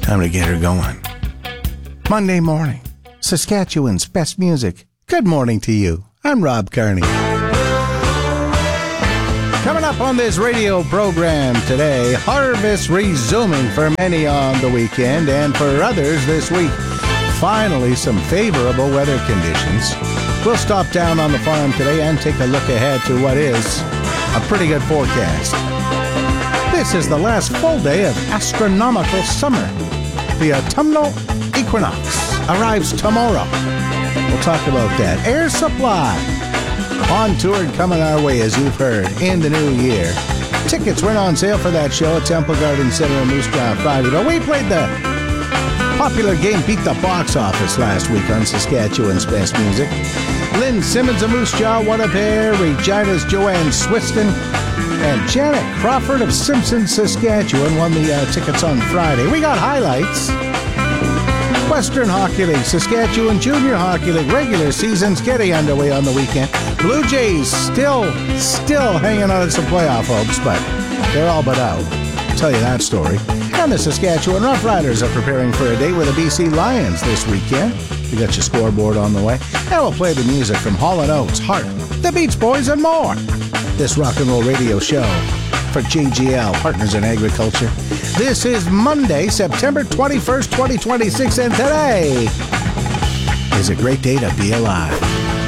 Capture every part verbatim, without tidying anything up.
Time to get her going. Monday morning, Saskatchewan's best music. Good morning to you. I'm Rob Kearney. Coming up on this radio program today, harvest resuming for many on the weekend and for others this week. Finally, some favorable weather conditions. We'll stop down on the farm today and take a look ahead to what is a pretty good forecast. This is the last full day of astronomical summer. The autumnal equinox arrives tomorrow. We'll talk about that. Air Supply on tour and coming our way, as you've heard, in the new year. Tickets went on sale for that show at Temple Garden Center in Moose Jaw Friday. But we played the popular game Beat the Box Office last week on Saskatchewan's Best Music. Lynn Simmons of Moose Jaw won a pair. Regina's Joanne Swiston and Janet Crawford of Simpson, Saskatchewan won the uh, tickets on Friday. We got highlights. Western Hockey League, Saskatchewan Junior Hockey League regular season's getting underway on the weekend. Blue Jays still, still hanging on to some playoff hopes, but they're all but out. I'll tell you that story. And the Saskatchewan Roughriders are preparing for a date with the B C Lions this weekend. We got your scoreboard on the way. And we'll play the music from Hall and Oates, Heart, the Beach Boys, and more. This rock and roll radio show for J G L, Partners in Agriculture. This is Monday, September twenty-first, twenty twenty-six, and today is a great day to be alive.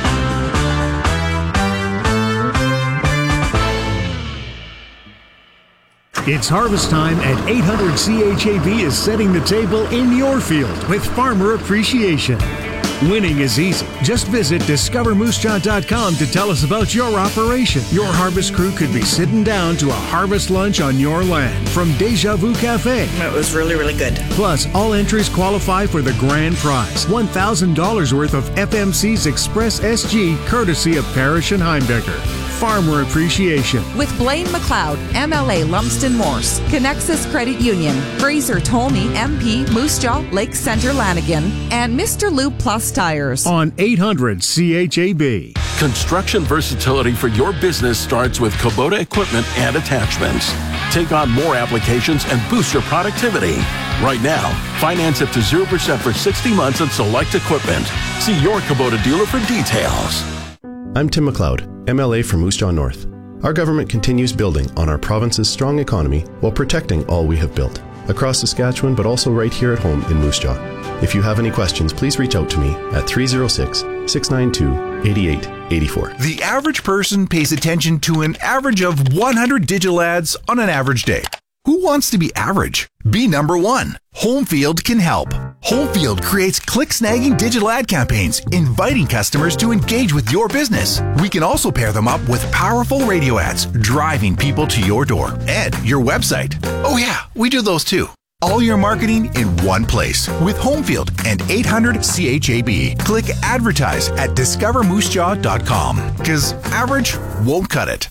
It's harvest time, and eight hundred C H A B is setting the table in your field with Farmer Appreciation. Winning is easy. Just visit discover moose jaw dot com to tell us about your operation. Your harvest crew could be sitting down to a harvest lunch on your land from Deja Vu Cafe. It was really, really good. Plus, all entries qualify for the grand prize, one thousand dollars worth of F M C's Express S G, courtesy of Parrish and Heimdecker. Farmer Appreciation. With Blaine McLeod, M L A Lumsden Morse, Connexus Credit Union, Fraser Tolney, M P, Moose Jaw, Lake Center Lanigan, and Mister Lube Plus Tires. On eight hundred C H A B. Construction versatility for your business starts with Kubota equipment and attachments. Take on more applications and boost your productivity. Right now, finance up to zero percent for sixty months on select equipment. See your Kubota dealer for details. I'm Tim McLeod, M L A from Moose Jaw North. Our government continues building on our province's strong economy while protecting all we have built, across Saskatchewan, but also right here at home in Moose Jaw. If you have any questions, please reach out to me at three oh six, six nine two, eight eight eight four. The average person pays attention to an average of one hundred digital ads on an average day. Who wants to be average? Be number one. Homefield can help. Homefield creates click-snagging digital ad campaigns, inviting customers to engage with your business. We can also pair them up with powerful radio ads, driving people to your door and your website. Oh yeah, we do those too. All your marketing in one place with Homefield and eight hundred C H A B. Click advertise at discover moose jaw dot com, because average won't cut it.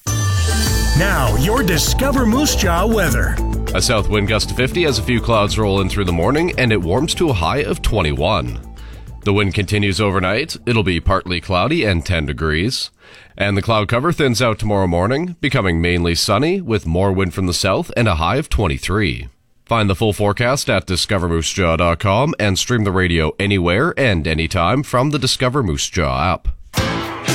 Now, your Discover Moose Jaw weather. A south wind gust to fifty as a few clouds roll in through the morning, and it warms to a high of twenty-one. The wind continues overnight. It'll be partly cloudy and ten degrees. And the cloud cover thins out tomorrow morning, becoming mainly sunny with more wind from the south and a high of twenty-three. Find the full forecast at discover moose jaw dot com and stream the radio anywhere and anytime from the Discover Moose Jaw app.